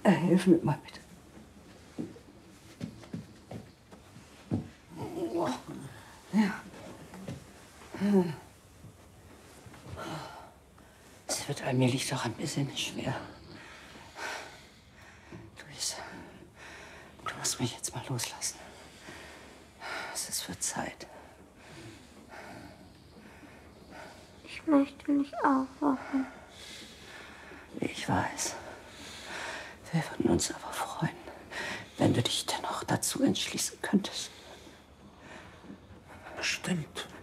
Hilf mir mal bitte. Ja. Es wird allmählich doch ein bisschen schwer. Luis, du musst mich jetzt mal loslassen. Es wird Zeit. Ich möchte nicht aufwachen. Ich weiß. Wir würden uns aber freuen, wenn du dich dennoch dazu entschließen könntest. Bestimmt.